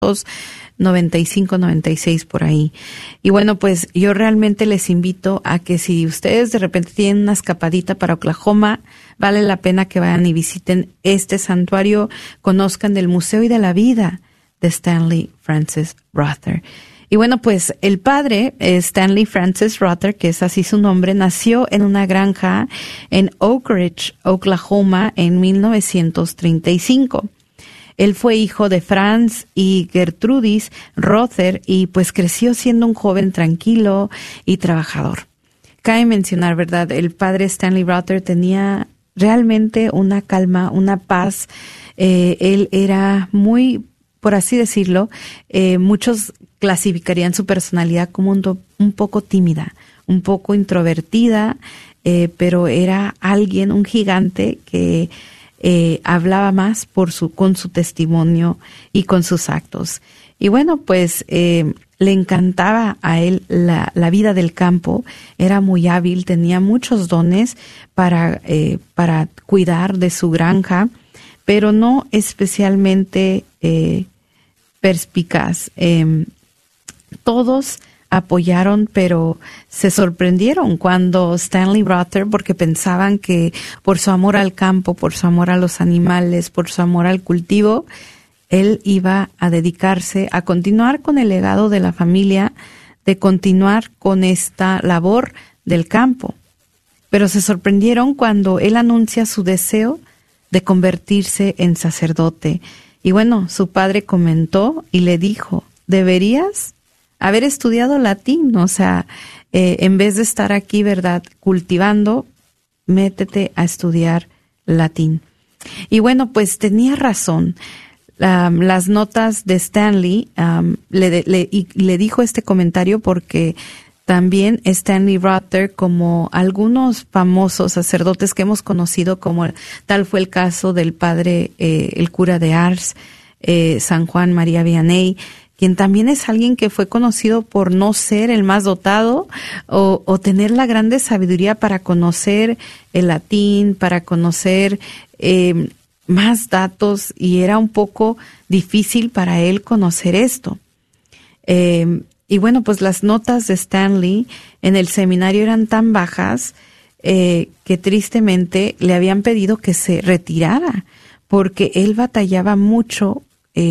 1995, 96 por ahí. Y bueno, pues yo realmente les invito a que si ustedes de repente tienen una escapadita para Oklahoma, vale la pena que vayan y visiten este santuario, conozcan del Museo y de la Vida de Stanley Francis Rother. Y bueno, pues el padre, Stanley Francis Rother, que es así su nombre, nació en una granja en Oak Ridge, Oklahoma, en 1935. Él fue hijo de Franz y Gertrudis Rother y pues creció siendo un joven tranquilo y trabajador. Cabe mencionar, ¿verdad? El padre Stanley Rother tenía realmente una calma, una paz. Él era muy, por así decirlo, muchos clasificarían su personalidad como un poco tímida, un poco introvertida, pero era alguien, un gigante que hablaba más con su testimonio y con sus actos. Y bueno, pues le encantaba a él la vida del campo, era muy hábil, tenía muchos dones para cuidar de su granja, pero no especialmente perspicaz. Todos apoyaron, pero se sorprendieron cuando Stanley Rother, porque pensaban que por su amor al campo, por su amor a los animales, por su amor al cultivo, él iba a dedicarse a continuar con el legado de la familia, de continuar con esta labor del campo. Pero se sorprendieron cuando él anuncia su deseo de convertirse en sacerdote. Y bueno, su padre comentó y le dijo, deberías haber estudiado latín, o sea, en vez de estar aquí, ¿verdad?, cultivando, métete a estudiar latín. Y bueno, pues tenía razón. Las notas de Stanley, le dijo este comentario porque también Stanley Rother, como algunos famosos sacerdotes que hemos conocido, como tal fue el caso del padre, el cura de Ars, San Juan María Vianney, quien también es alguien que fue conocido por no ser el más dotado o tener la grande sabiduría para conocer el latín, para conocer más datos, y era un poco difícil para él conocer esto. Y bueno, pues las notas de Stanley en el seminario eran tan bajas que tristemente le habían pedido que se retirara, porque él batallaba mucho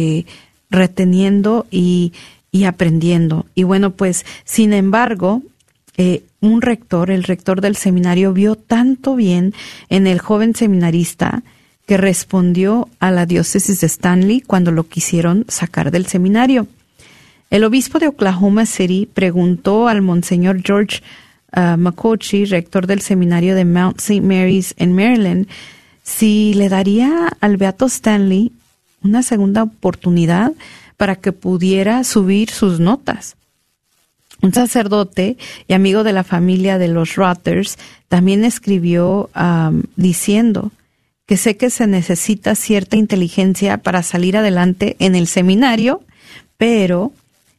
reteniendo y aprendiendo. Y bueno, pues, sin embargo, un rector, el rector del seminario, vio tanto bien en el joven seminarista que respondió a la diócesis de Stanley cuando lo quisieron sacar del seminario. El obispo de Oklahoma City preguntó al monseñor George McCauchy, rector del seminario de Mount St. Mary's en Maryland, si le daría al beato Stanley una segunda oportunidad para que pudiera subir sus notas. Un sacerdote y amigo de la familia de los Rothers también escribió diciendo que sé que se necesita cierta inteligencia para salir adelante en el seminario, pero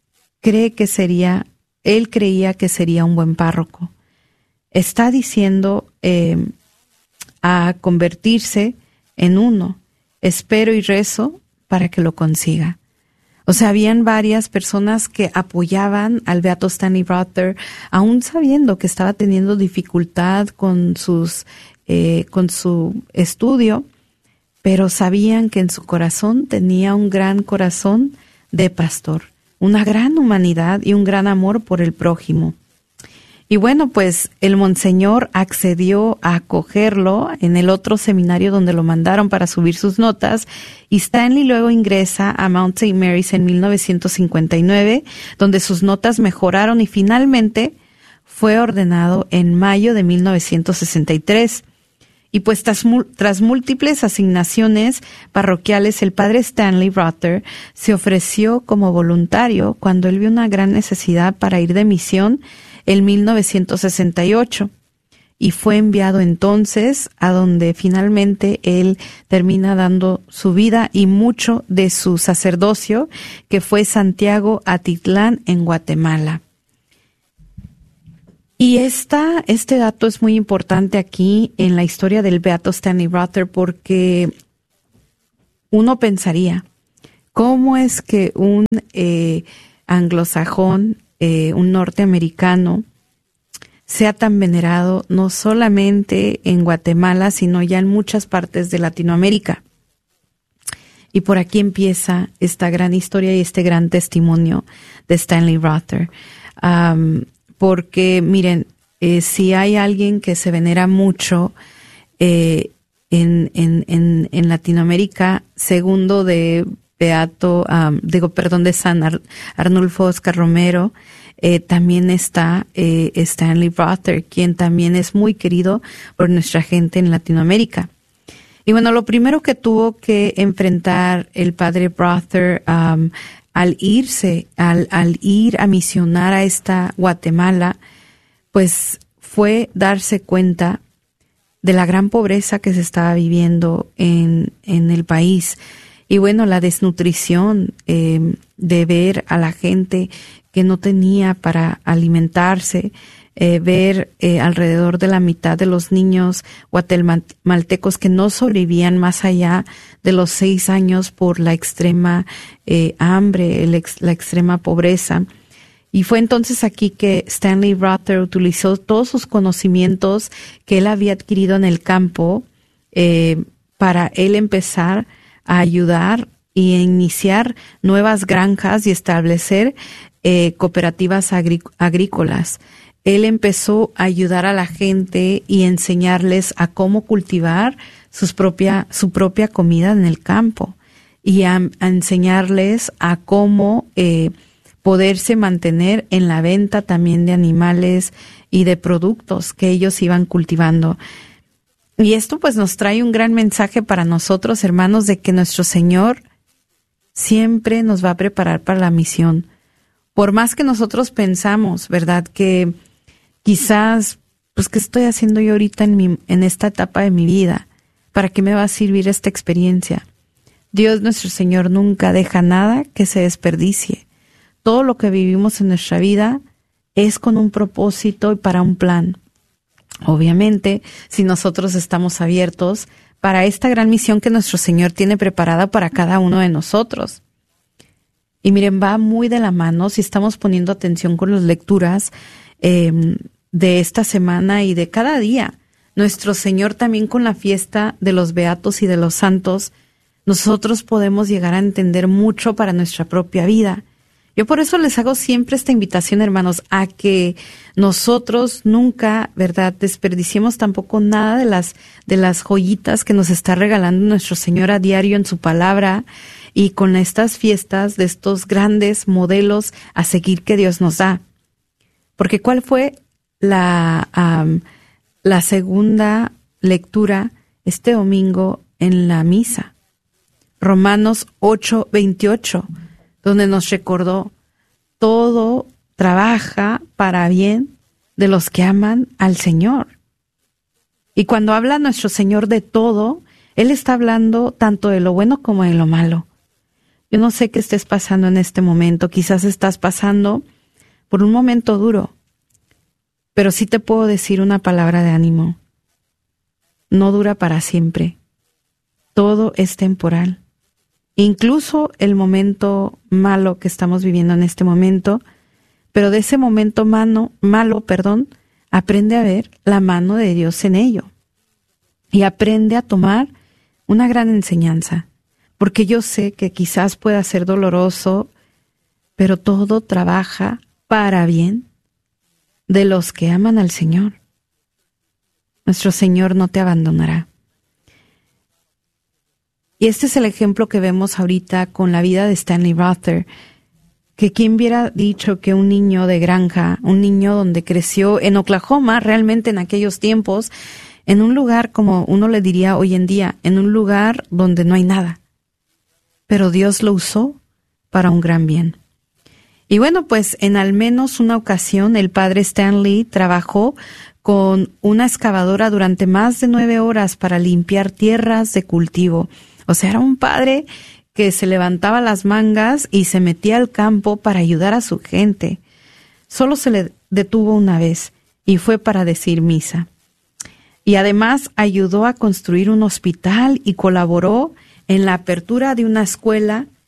él creía que sería un buen párroco. Está diciendo a convertirse en uno. Espero y rezo para que lo consiga. O sea, habían varias personas que apoyaban al beato Stanley Rother, aún sabiendo que estaba teniendo dificultad con su estudio, pero sabían que en su corazón tenía un gran corazón de pastor, una gran humanidad y un gran amor por el prójimo. Y bueno, pues el monseñor accedió a acogerlo en el otro seminario donde lo mandaron para subir sus notas, y Stanley luego ingresa a Mount St. Mary's en 1959, donde sus notas mejoraron y finalmente fue ordenado en mayo de 1963. Y pues tras múltiples asignaciones parroquiales, el padre Stanley Rother se ofreció como voluntario cuando él vio una gran necesidad para ir de misión en 1968, y fue enviado entonces a donde finalmente él termina dando su vida y mucho de su sacerdocio, que fue Santiago Atitlán en Guatemala. Y este dato es muy importante aquí en la historia del beato Stanley Rother, porque uno pensaría, ¿Cómo es que un anglosajón, un norteamericano, sea tan venerado no solamente en Guatemala, sino ya en muchas partes de Latinoamérica? Y por aquí empieza esta gran historia y este gran testimonio de Stanley Rother. Porque, miren, si hay alguien que se venera mucho en Latinoamérica, segundo de de San Arnulfo Oscar Romero, también está Stanley Rother, quien también es muy querido por nuestra gente en Latinoamérica. Y bueno, lo primero que tuvo que enfrentar el padre Rother al ir a misionar a esta Guatemala, pues fue darse cuenta de la gran pobreza que se estaba viviendo en el país. Y bueno, la desnutrición de ver a la gente que no tenía para alimentarse, ver alrededor de la mitad de los niños guatemaltecos que no sobrevivían más allá de los 6 años por la extrema hambre, la extrema pobreza. Y fue entonces aquí que Stanley Rother utilizó todos sus conocimientos que él había adquirido en el campo para él empezar a ayudar y a iniciar nuevas granjas y establecer cooperativas agrícolas. Él empezó a ayudar a la gente y enseñarles a cómo cultivar su propia comida en el campo y a enseñarles a cómo poderse mantener en la venta también de animales y de productos que ellos iban cultivando. Y esto pues nos trae un gran mensaje para nosotros, hermanos, de que nuestro Señor siempre nos va a preparar para la misión. Por más que nosotros pensamos, ¿verdad?, que quizás, pues, ¿qué estoy haciendo yo ahorita en esta etapa de mi vida? ¿Para qué me va a servir esta experiencia? Dios, nuestro Señor, nunca deja nada que se desperdicie. Todo lo que vivimos en nuestra vida es con un propósito y para un plan. Obviamente, si nosotros estamos abiertos para esta gran misión que nuestro Señor tiene preparada para cada uno de nosotros. Y miren, va muy de la mano si estamos poniendo atención con las lecturas de esta semana y de cada día. Nuestro Señor también con la fiesta de los beatos y de los santos, nosotros podemos llegar a entender mucho para nuestra propia vida. Yo por eso les hago siempre esta invitación, hermanos, a que nosotros nunca, ¿verdad?, desperdiciemos tampoco nada de las joyitas que nos está regalando nuestro Señor a diario en su palabra y con estas fiestas de estos grandes modelos a seguir que Dios nos da. Porque ¿cuál fue la segunda lectura este domingo en la misa? Romanos 8:28. Donde nos recordó, todo trabaja para bien de los que aman al Señor. Y cuando habla nuestro Señor de todo, Él está hablando tanto de lo bueno como de lo malo. Yo no sé qué estés pasando en este momento, quizás estás pasando por un momento duro, pero sí te puedo decir una palabra de ánimo. No dura para siempre, todo es temporal. Incluso el momento malo que estamos viviendo en este momento, pero de ese momento malo, aprende a ver la mano de Dios en ello y aprende a tomar una gran enseñanza, porque yo sé que quizás pueda ser doloroso, pero todo trabaja para bien de los que aman al Señor. Nuestro Señor no te abandonará. Y este es el ejemplo que vemos ahorita con la vida de Stanley Rother, que quién hubiera dicho que un niño de granja, un niño donde creció en Oklahoma, realmente en aquellos tiempos, en un lugar como uno le diría hoy en día, en un lugar donde no hay nada. Pero Dios lo usó para un gran bien. Y bueno, pues en al menos una ocasión el padre Stanley trabajó con una excavadora durante más de 9 horas para limpiar tierras de cultivo. O sea, era un padre que se levantaba las mangas y se metía al campo para ayudar a su gente. Solo se le detuvo una vez y fue para decir misa. Y además ayudó a construir un hospital y colaboró en la apertura de una escuela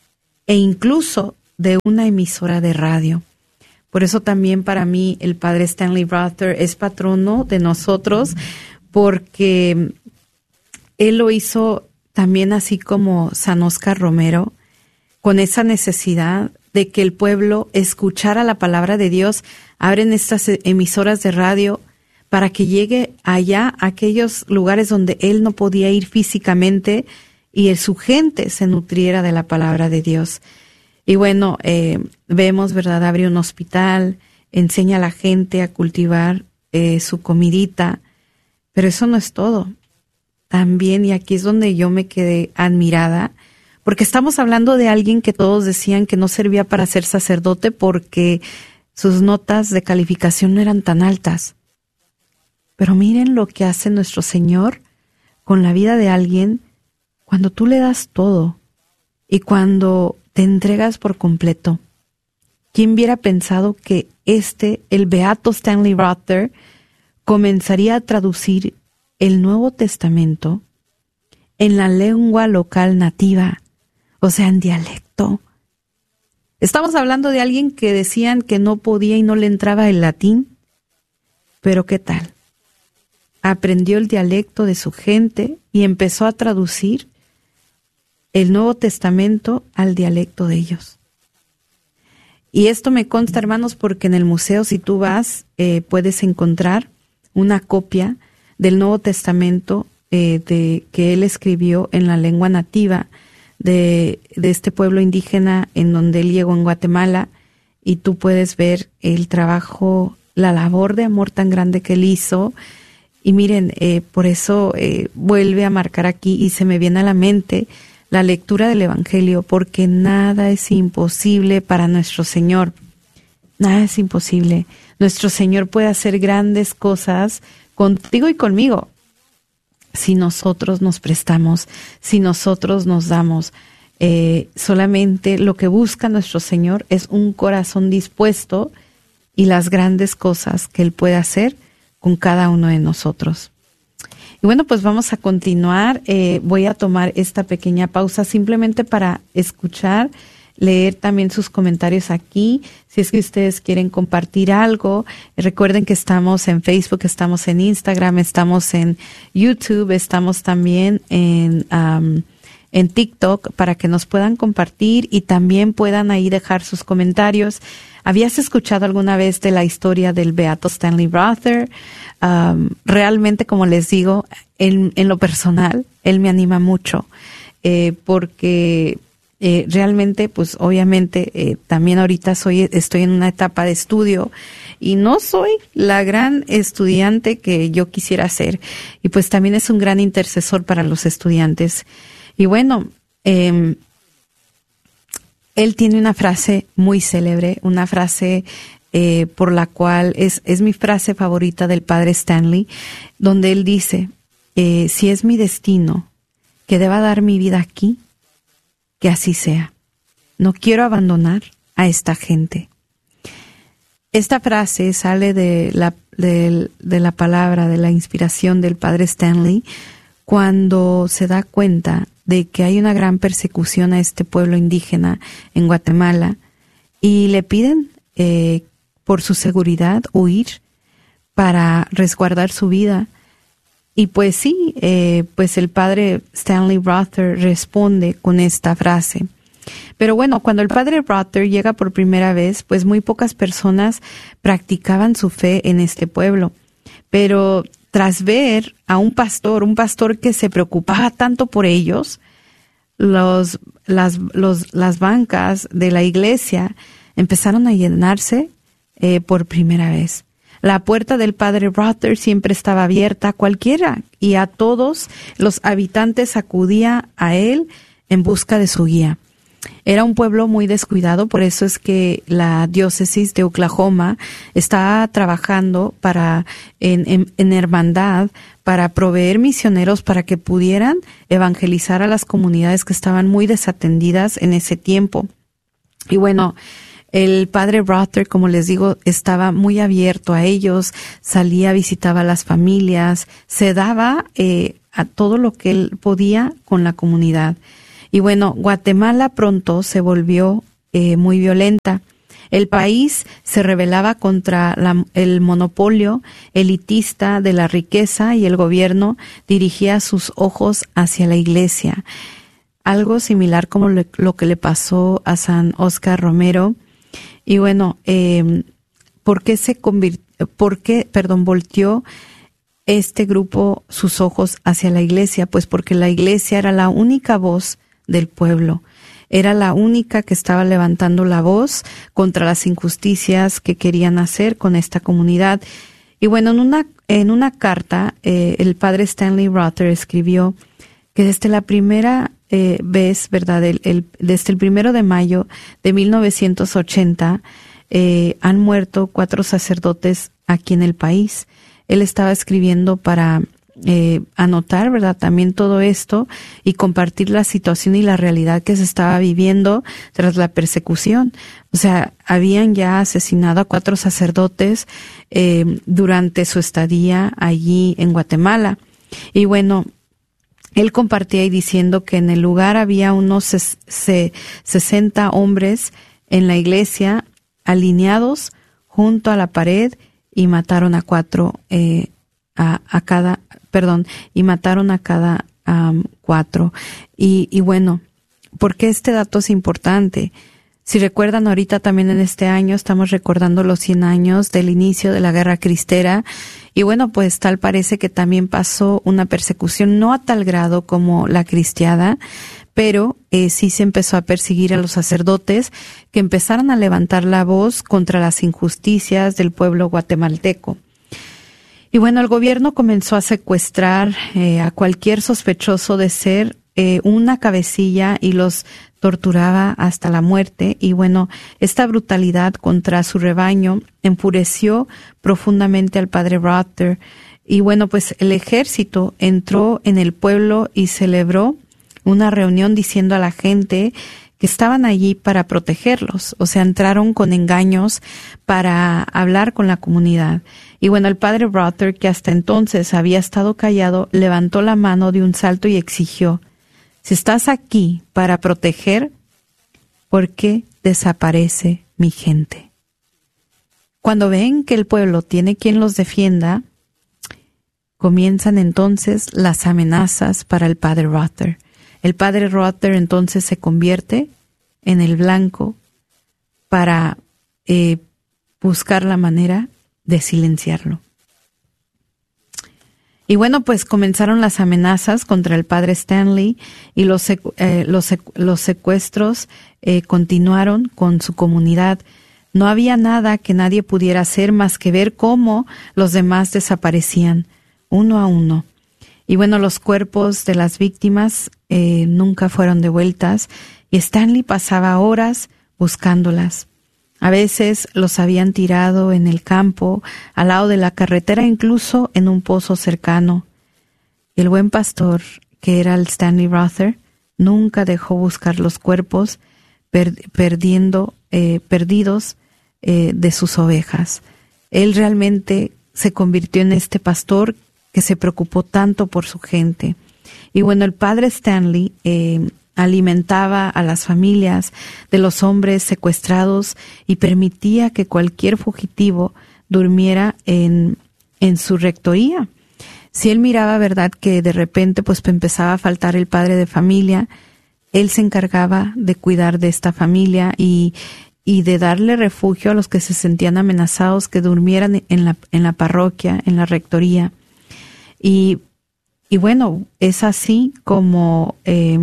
e incluso de una emisora de radio. Por eso también para mí el padre Stanley Rother es patrono de nosotros, porque él lo hizo también así como San Óscar Romero, con esa necesidad de que el pueblo escuchara la palabra de Dios. Abren estas emisoras de radio para que llegue allá a aquellos lugares donde él no podía ir físicamente y su gente se nutriera de la palabra de Dios. Y bueno, vemos, ¿verdad? Abre un hospital, enseña a la gente a cultivar su comidita, pero eso no es todo. También, y aquí es donde yo me quedé admirada, porque estamos hablando de alguien que todos decían que no servía para ser sacerdote porque sus notas de calificación no eran tan altas. Pero miren lo que hace nuestro Señor con la vida de alguien cuando tú le das todo y cuando te entregas por completo. ¿Quién hubiera pensado que el beato Stanley Rother, comenzaría a traducir el Nuevo Testamento en la lengua local nativa, o sea, en dialecto? Estamos hablando de alguien que decían que no podía y no le entraba el latín, pero ¿qué tal? Aprendió el dialecto de su gente y empezó a traducir el Nuevo Testamento al dialecto de ellos. Y esto me consta, hermanos, porque en el museo, si tú vas, puedes encontrar una copia del Nuevo Testamento que él escribió en la lengua nativa de este pueblo indígena en donde él llegó en Guatemala, y tú puedes ver el trabajo, la labor de amor tan grande que él hizo. Y miren, por eso vuelve a marcar aquí y se me viene a la mente la lectura del Evangelio, porque nada es imposible para nuestro Señor. Nada es imposible. Nuestro Señor puede hacer grandes cosas contigo y conmigo si nosotros nos prestamos, si nosotros nos damos. Solamente lo que busca nuestro Señor es un corazón dispuesto y las grandes cosas que Él puede hacer con cada uno de nosotros. Y bueno, pues vamos a continuar. Voy a tomar esta pequeña pausa simplemente para escuchar, leer también sus comentarios aquí. Si es que ustedes quieren compartir algo, recuerden que estamos en Facebook, estamos en Instagram, estamos en YouTube, estamos también en TikTok, para que nos puedan compartir y también puedan ahí dejar sus comentarios. ¿Habías escuchado alguna vez de la historia del beato Stanley Rother? Realmente, como les digo, en lo personal, él me anima mucho, porque realmente, pues obviamente, también ahorita estoy en una etapa de estudio y no soy la gran estudiante que yo quisiera ser. Y pues también es un gran intercesor para los estudiantes. Y bueno, él tiene una frase muy célebre, una frase por la cual es mi frase favorita del padre Stanley, donde él dice, si es mi destino que deba dar mi vida aquí, que así sea. No quiero abandonar a esta gente. Esta frase sale de la palabra, de la inspiración del padre Stanley, cuando se da cuenta de que hay una gran persecución a este pueblo indígena en Guatemala y le piden por su seguridad huir para resguardar su vida. Y pues sí, pues el padre Stanley Rother responde con esta frase. Pero bueno, cuando el padre Rother llega por primera vez, pues muy pocas personas practicaban su fe en este pueblo. Pero tras ver a un pastor que se preocupaba tanto por ellos, las bancas de la iglesia empezaron a llenarse por primera vez. La puerta del padre Rother siempre estaba abierta a cualquiera y a todos los habitantes acudía a él en busca de su guía. Era un pueblo muy descuidado, por eso es que la diócesis de Oklahoma está trabajando en hermandad para proveer misioneros para que pudieran evangelizar a las comunidades que estaban muy desatendidas en ese tiempo. Y bueno, el padre Rother, como les digo, estaba muy abierto a ellos, salía, visitaba a las familias, se daba a todo lo que él podía con la comunidad. Y bueno, Guatemala pronto se volvió muy violenta. El país se rebelaba contra el monopolio elitista de la riqueza y el gobierno dirigía sus ojos hacia la iglesia. Algo similar como lo que le pasó a San Óscar Romero. Y bueno, ¿por qué volteó este grupo sus ojos hacia la iglesia? Pues porque la iglesia era la única voz del pueblo. Era la única que estaba levantando la voz contra las injusticias que querían hacer con esta comunidad. Y bueno, en una carta, el padre Stanley Rother escribió que desde la primera vez, ¿verdad? Desde el 1 de mayo de 1980, han muerto 4 sacerdotes aquí en el país. Él estaba escribiendo para anotar, ¿verdad?, también todo esto y compartir la situación y la realidad que se estaba viviendo tras la persecución. O sea, habían ya asesinado a 4 sacerdotes durante su estadía allí en Guatemala. Y bueno, él compartía y diciendo que en el lugar había unos 60 hombres en la iglesia alineados junto a la pared y mataron a 4 y mataron a cada 4. Y bueno, ¿por qué este dato es importante? Si recuerdan, ahorita también en este año estamos recordando los 100 años del inicio de la Guerra Cristera. Y bueno, pues tal parece que también pasó una persecución, no a tal grado como la cristiada, pero sí se empezó a perseguir a los sacerdotes que empezaron a levantar la voz contra las injusticias del pueblo guatemalteco. Y bueno, el gobierno comenzó a secuestrar a cualquier sospechoso de ser una cabecilla y los torturaba hasta la muerte. Y bueno, esta brutalidad contra su rebaño enfureció profundamente al padre Rother. Y bueno, pues el ejército entró en el pueblo y celebró una reunión diciendo a la gente que estaban allí para protegerlos. O sea, entraron con engaños para hablar con la comunidad. Y bueno, el padre Rother, que hasta entonces había estado callado, levantó la mano de un salto y exigió: si estás aquí para proteger, ¿por qué desaparece mi gente? Cuando ven que el pueblo tiene quien los defienda, comienzan entonces las amenazas para el padre Rother. El padre Rother entonces se convierte en el blanco para buscar la manera de silenciarlo. Y bueno, pues comenzaron las amenazas contra el padre Stanley y los secuestros continuaron con su comunidad. No había nada que nadie pudiera hacer más que ver cómo los demás desaparecían, uno a uno. Y bueno, los cuerpos de las víctimas nunca fueron devueltas y Stanley pasaba horas buscándolas. A veces los habían tirado en el campo, al lado de la carretera, incluso en un pozo cercano. El buen pastor, que era el Stanley Rother, nunca dejó buscar los cuerpos perdidos de sus ovejas. Él realmente se convirtió en este pastor que se preocupó tanto por su gente. Y bueno, el padre Stanley alimentaba a las familias de los hombres secuestrados y permitía que cualquier fugitivo durmiera en su rectoría. Si él miraba, verdad, que de repente pues empezaba a faltar el padre de familia, él se encargaba de cuidar de esta familia y de darle refugio a los que se sentían amenazados, que durmieran en la parroquia, en la rectoría. Y bueno, es así como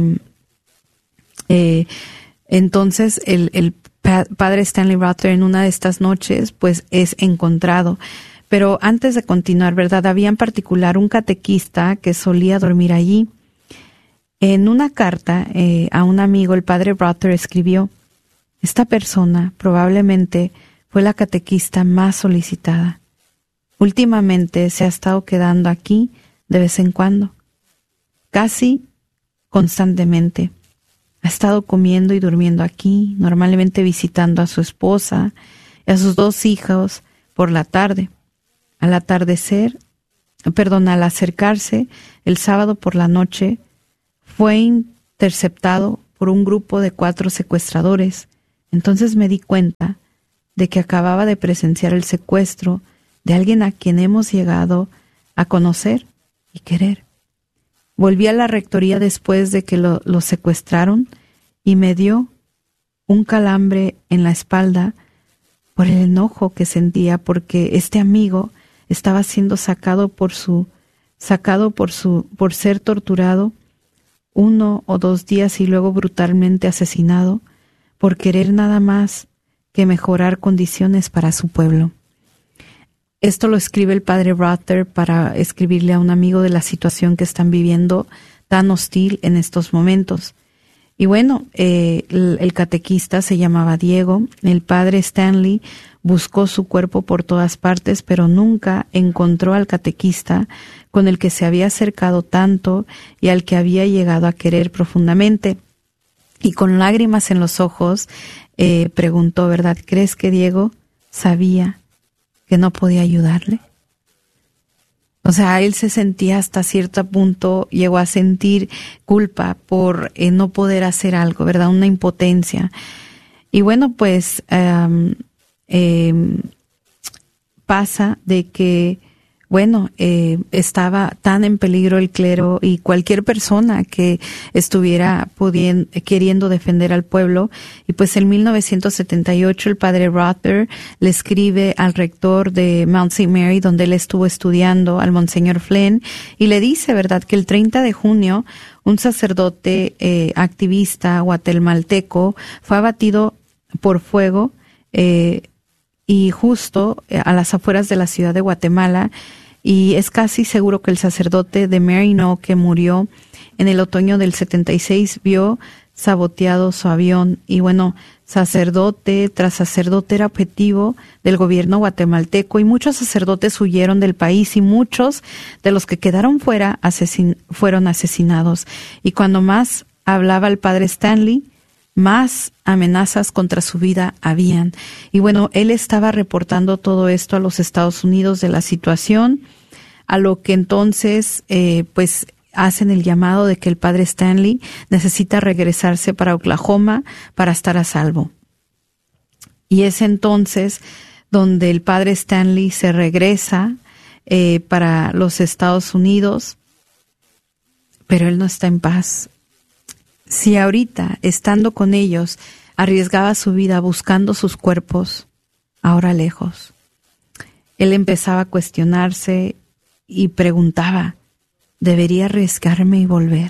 entonces el padre Stanley Rother en una de estas noches pues es encontrado. Pero antes de continuar, ¿verdad?, había en particular un catequista que solía dormir allí. En una carta a un amigo, el padre Rother escribió: esta persona probablemente fue la catequista más solicitada. Últimamente se ha estado quedando aquí de vez en cuando, casi constantemente. Ha estado comiendo y durmiendo aquí, normalmente visitando a su esposa y a sus 2 hijos por la tarde. Al acercarse el sábado por la noche, fue interceptado por un grupo de 4 secuestradores. Entonces me di cuenta de que acababa de presenciar el secuestro de alguien a quien hemos llegado a conocer y querer. Volví a la rectoría después de que lo secuestraron y me dio un calambre en la espalda por el enojo que sentía porque este amigo estaba siendo sacado por ser torturado 1 o 2 días y luego brutalmente asesinado por querer nada más que mejorar condiciones para su pueblo. Esto lo escribe el padre Rother para escribirle a un amigo de la situación que están viviendo tan hostil en estos momentos. Y bueno, el catequista se llamaba Diego. El padre Stanley buscó su cuerpo por todas partes, pero nunca encontró al catequista con el que se había acercado tanto y al que había llegado a querer profundamente. Y con lágrimas en los ojos, preguntó, ¿verdad? ¿Crees que Diego sabía que no podía ayudarle? O sea, él se sentía hasta cierto punto, llegó a sentir culpa por no poder hacer algo, ¿verdad? Una impotencia. Y bueno, pues pasa de que, bueno, estaba tan en peligro el clero y cualquier persona que estuviera queriendo defender al pueblo. Y pues en 1978 el padre Rother le escribe al rector de Mount St. Mary, donde él estuvo estudiando, al monseñor Flynn, y le dice, ¿verdad?, que el 30 de junio un sacerdote activista guatemalteco fue abatido por fuego y justo a las afueras de la ciudad de Guatemala, y es casi seguro que el sacerdote de Maryknoll, que murió en el otoño del 76, vio saboteado su avión. Y bueno, sacerdote tras sacerdote era objetivo del gobierno guatemalteco, y muchos sacerdotes huyeron del país y muchos de los que quedaron fuera fueron asesinados. Y cuando más hablaba el padre Stanley, más amenazas contra su vida habían. Y bueno, él estaba reportando todo esto a los Estados Unidos de la situación, a lo que entonces pues hacen el llamado de que el padre Stanley necesita regresarse para Oklahoma para estar a salvo. Y es entonces donde el padre Stanley se regresa para los Estados Unidos, pero él no está en paz. Si ahorita, estando con ellos, arriesgaba su vida buscando sus cuerpos, ahora lejos, él empezaba a cuestionarse y preguntaba, ¿debería arriesgarme y volver?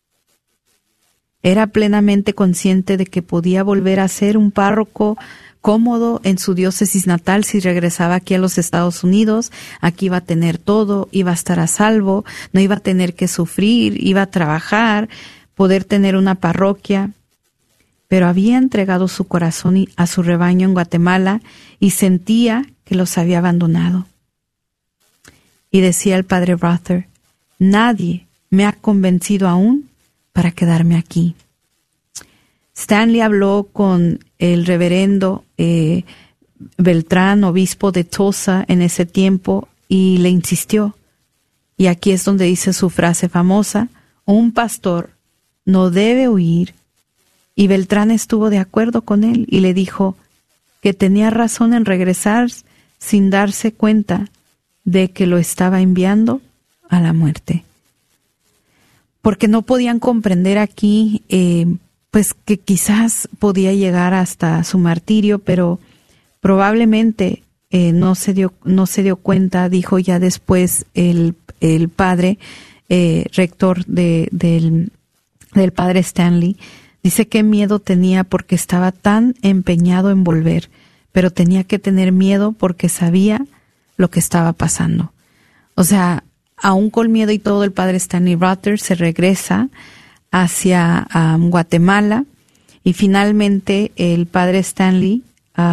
Era plenamente consciente de que podía volver a ser un párroco cómodo en su diócesis natal si regresaba aquí a los Estados Unidos. Aquí iba a tener todo, iba a estar a salvo, no iba a tener que sufrir, iba a trabajar, poder tener una parroquia, pero había entregado su corazón a su rebaño en Guatemala y sentía que los había abandonado. Y decía el padre Rother, nadie me ha convencido aún para quedarme aquí. Stanley habló con el reverendo Beltrán, obispo de Tulsa en ese tiempo, y le insistió. Y aquí es donde dice su frase famosa, un pastor no debe huir. Y Beltrán estuvo de acuerdo con él y le dijo que tenía razón en regresar sin darse cuenta de que lo estaba enviando a la muerte. Porque no podían comprender aquí, pues que quizás podía llegar hasta su martirio, pero probablemente no se dio cuenta, dijo ya después el padre rector del padre Stanley. Dice qué miedo tenía porque estaba tan empeñado en volver, pero tenía que tener miedo porque sabía lo que estaba pasando. O sea, aún con miedo y todo, el padre Stanley Rother se regresa hacia Guatemala, y finalmente el padre Stanley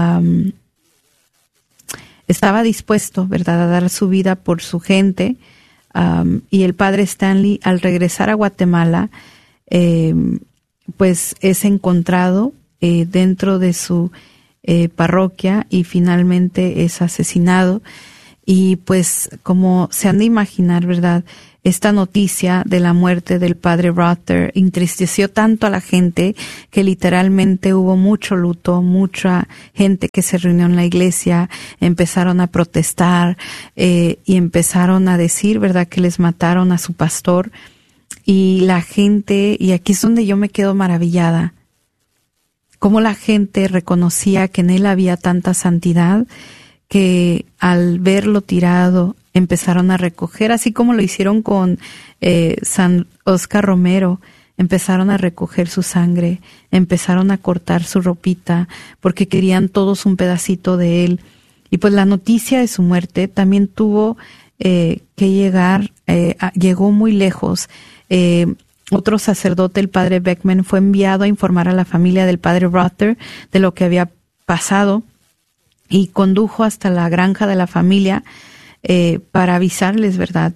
estaba dispuesto, ¿verdad?, a dar su vida por su gente, y el padre Stanley, al regresar a Guatemala, pues es encontrado dentro de su parroquia y finalmente es asesinado. Y pues como se han de imaginar, ¿verdad?, esta noticia de la muerte del padre Rother entristeció tanto a la gente que literalmente hubo mucho luto, mucha gente que se reunió en la iglesia, empezaron a protestar y empezaron a decir, ¿verdad?, que les mataron a su pastor. Y la gente, y aquí es donde yo me quedo maravillada, cómo la gente reconocía que en él había tanta santidad, que al verlo tirado empezaron a recoger, así como lo hicieron con San Oscar Romero, empezaron a recoger su sangre, empezaron a cortar su ropita, porque querían todos un pedacito de él. Y pues la noticia de su muerte también tuvo que llegar, llegó muy lejos. Otro sacerdote, el padre Beckman, fue enviado a informar a la familia del padre Rother de lo que había pasado y condujo hasta la granja de la familia para avisarles, ¿verdad?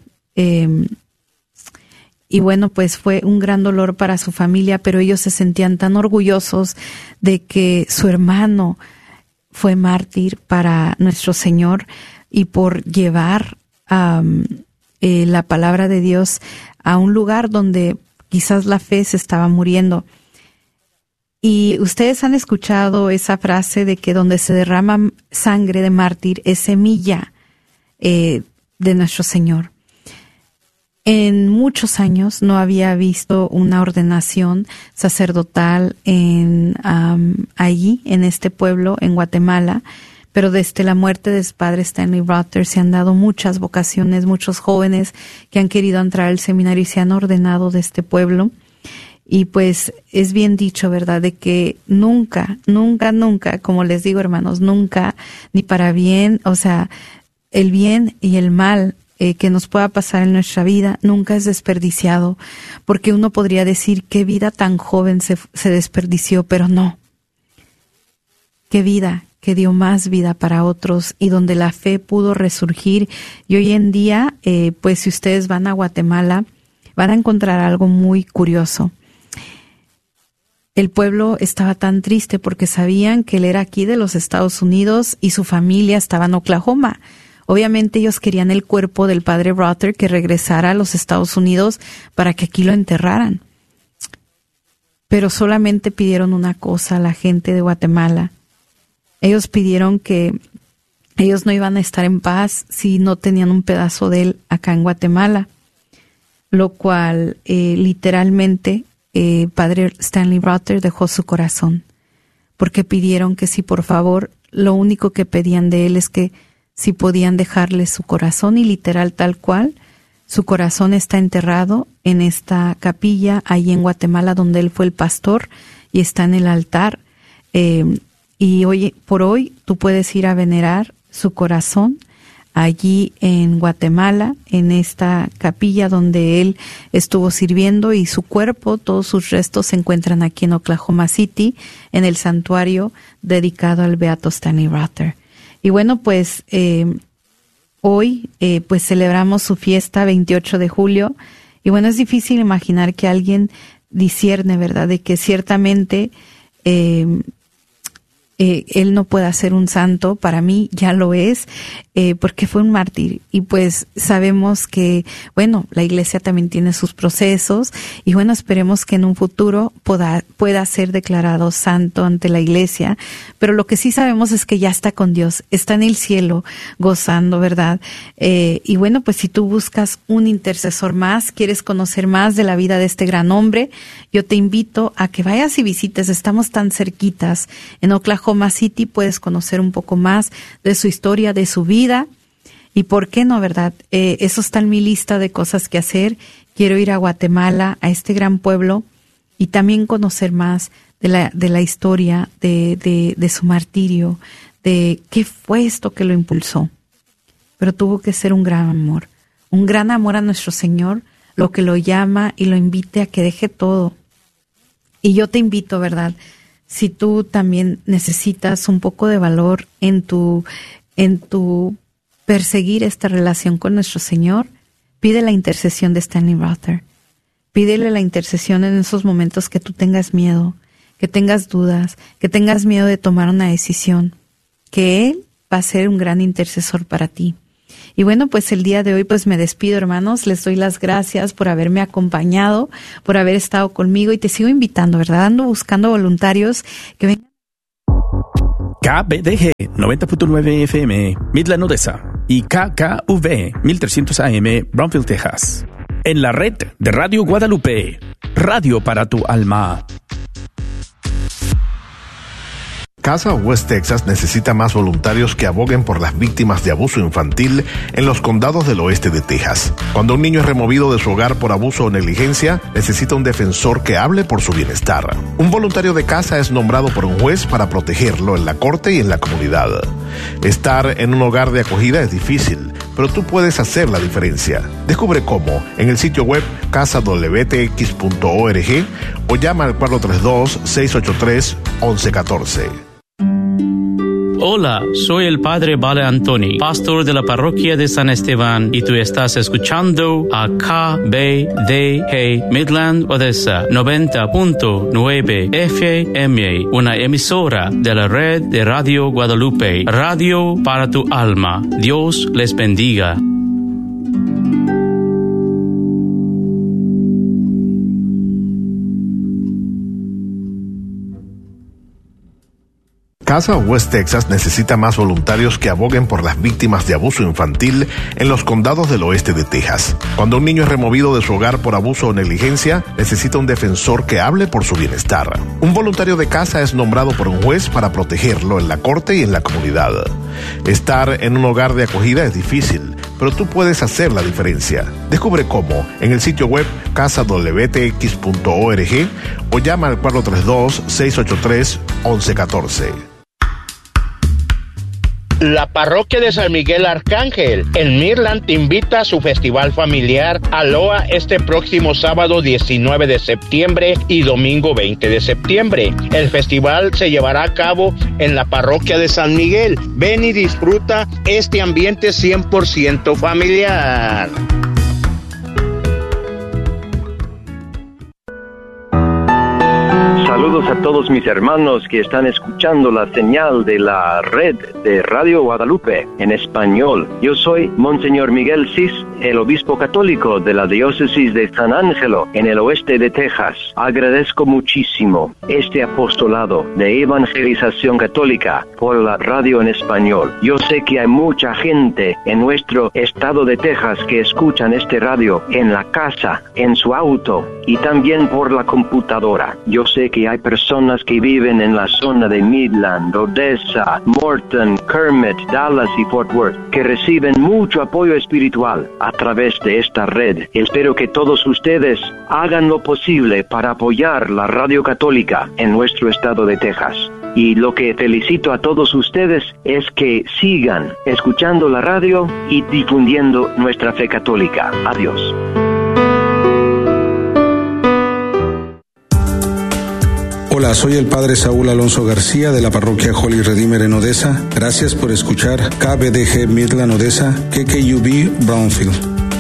Y bueno, pues fue un gran dolor para su familia, pero ellos se sentían tan orgullosos de que su hermano fue mártir para nuestro Señor y por llevar la palabra de Dios a un lugar donde quizás la fe se estaba muriendo. Y ustedes han escuchado esa frase de que donde se derrama sangre de mártir es semilla de nuestro Señor. En muchos años no había visto una ordenación sacerdotal allí, en este pueblo, en Guatemala, pero desde la muerte del padre Stanley Rother se han dado muchas vocaciones, muchos jóvenes que han querido entrar al seminario y se han ordenado de este pueblo. Y pues es bien dicho, ¿verdad?, de que nunca, como les digo, hermanos, nunca, ni para bien, o sea, el bien y el mal que nos pueda pasar en nuestra vida nunca es desperdiciado, porque uno podría decir qué vida tan joven se desperdició, pero no. Qué vida que dio más vida para otros y donde la fe pudo resurgir. Y hoy en día, pues si ustedes van a Guatemala, van a encontrar algo muy curioso. El pueblo estaba tan triste porque sabían que él era aquí de los Estados Unidos y su familia estaba en Oklahoma. Obviamente ellos querían el cuerpo del padre Rother que regresara a los Estados Unidos para que aquí lo enterraran. Pero solamente pidieron una cosa a la gente de Guatemala. Ellos pidieron que ellos no iban a estar en paz si no tenían un pedazo de él acá en Guatemala, lo cual literalmente padre Stanley Rother dejó su corazón, porque pidieron que si por favor, lo único que pedían de él es que si podían dejarle su corazón, y literal tal cual, su corazón está enterrado en esta capilla ahí en Guatemala donde él fue el pastor y está en el altar. Y hoy por hoy tú puedes ir a venerar su corazón allí en Guatemala, en esta capilla donde él estuvo sirviendo, y su cuerpo, todos sus restos se encuentran aquí en Oklahoma City, en el santuario dedicado al beato Stanley Rother. Y bueno, pues hoy pues celebramos su fiesta 28 de julio, y bueno, es difícil imaginar que alguien discierne, ¿verdad?, de que ciertamente él no pueda ser un santo. Para mí ya lo es, porque fue un mártir. Y pues sabemos que, bueno, la iglesia también tiene sus procesos, y bueno, esperemos que en un futuro pueda ser declarado santo ante la iglesia. Pero lo que sí sabemos es que ya está con Dios, está en el cielo gozando, ¿verdad? Y bueno, pues si tú buscas un intercesor más, quieres conocer más de la vida de este gran hombre, yo te invito a que vayas y visites. Estamos tan cerquitas en Oklahoma City, puedes conocer un poco más de su historia, de su vida, y por qué no, ¿verdad? Eso está en mi lista de cosas que hacer. Quiero ir a Guatemala, a este gran pueblo, y también conocer más de la historia de su martirio, de qué fue esto que lo impulsó. Pero tuvo que ser un gran amor a nuestro Señor, lo que lo llama y lo invite a que deje todo. Y yo te invito, ¿verdad?, si tú también necesitas un poco de valor en tu perseguir esta relación con nuestro Señor, pide la intercesión de Stanley Rother. Pídele la intercesión en esos momentos que tú tengas miedo, que tengas dudas, que tengas miedo de tomar una decisión, que Él va a ser un gran intercesor para ti. Y bueno, pues el día de hoy pues me despido, hermanos. Les doy las gracias por haberme acompañado, por haber estado conmigo y te sigo invitando, ¿verdad? Ando buscando voluntarios que vengan. KBDG 90.9 FM, Midland, Odessa, y KKV 1300 AM, Brownsville, Texas. En la red de Radio Guadalupe, radio para tu alma. Casa West Texas necesita más voluntarios que aboguen por las víctimas de abuso infantil en los condados del oeste de Texas. Cuando un niño es removido de su hogar por abuso o negligencia, necesita un defensor que hable por su bienestar. Un voluntario de casa es nombrado por un juez para protegerlo en la corte y en la comunidad. Estar en un hogar de acogida es difícil, pero tú puedes hacer la diferencia. Descubre cómo en el sitio web casadwtx.org o llama al 432-683-1114. Hola, soy el Padre Vale Antoni, pastor de la parroquia de San Esteban, y tú estás escuchando a KBDG Midland, Odessa 90.9 FM, una emisora de la red de Radio Guadalupe, radio para tu alma. Dios les bendiga. Casa West Texas necesita más voluntarios que aboguen por las víctimas de abuso infantil en los condados del oeste de Texas. Cuando un niño es removido de su hogar por abuso o negligencia, necesita un defensor que hable por su bienestar. Un voluntario de casa es nombrado por un juez para protegerlo en la corte y en la comunidad. Estar en un hogar de acogida es difícil, pero tú puedes hacer la diferencia. Descubre cómo en el sitio web casadwtx.org o llama al 432-683-1114. La parroquia de San Miguel Arcángel en Midland te invita a su festival familiar Aloha este próximo sábado 19 de septiembre y domingo 20 de septiembre. El festival se llevará a cabo en la parroquia de San Miguel. Ven y disfruta este ambiente 100% familiar. Saludos a todos mis hermanos que están escuchando la señal de la red de Radio Guadalupe en español. Yo soy Monseñor Miguel Cis, el obispo católico de la diócesis de San Ángelo en el oeste de Texas. Agradezco muchísimo este apostolado de evangelización católica por la radio en español. Yo sé que hay mucha gente en nuestro estado de Texas que escuchan este radio en la casa, en su auto y también por la computadora. Yo sé que hay personas que viven en la zona de Midland, Odessa, Morton, Kermit, Dallas y Fort Worth, que reciben mucho apoyo espiritual a través de esta red. Espero que todos ustedes hagan lo posible para apoyar la radio católica en nuestro estado de Texas. Y lo que felicito a todos ustedes es que sigan escuchando la radio y difundiendo nuestra fe católica. Adiós. Hola, soy el Padre Saúl Alonso García de la parroquia Holy Redeemer en Odessa. Gracias por escuchar KBDG Midland Odessa, KKUB Brownsville.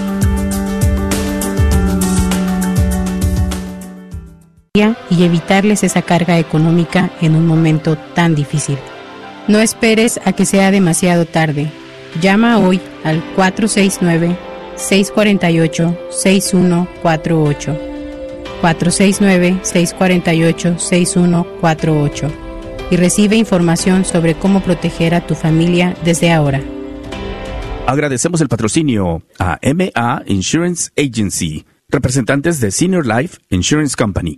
Y evitarles esa carga económica en un momento tan difícil. No esperes a que sea demasiado tarde. Llama hoy al 469-648-6148. 469-648-6148 y recibe información sobre cómo proteger a tu familia desde ahora. Agradecemos el patrocinio a MA Insurance Agency, representantes de Senior Life Insurance Company.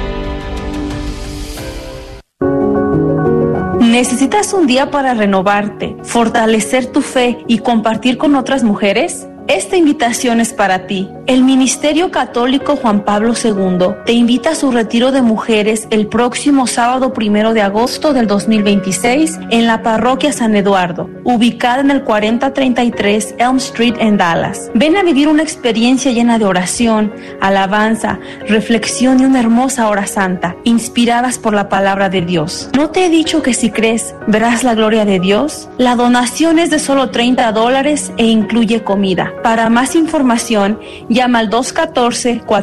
¿Necesitas un día para renovarte, fortalecer tu fe y compartir con otras mujeres? Esta invitación es para ti. El Ministerio Católico Juan Pablo II te invita a su retiro de mujeres el próximo sábado 1 de agosto del 2026 en la parroquia San Eduardo, ubicada en el 4033 Elm Street en Dallas. Ven a vivir una experiencia llena de oración, alabanza, reflexión y una hermosa hora santa, inspiradas por la palabra de Dios. ¿No te he dicho que si crees, verás la gloria de Dios? La donación es de solo $30 e incluye comida. Para más información, llama al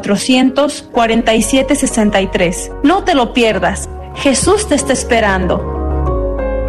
214-400-4763. No te lo pierdas. Jesús te está esperando.